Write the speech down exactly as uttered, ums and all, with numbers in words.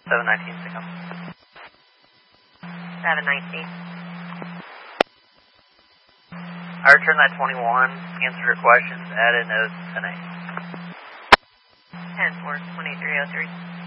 seven nineteen, pick up. seven nineteen. I returned that twenty-one, answered your questions, added notes, ten eight. ten four, twenty-three oh three.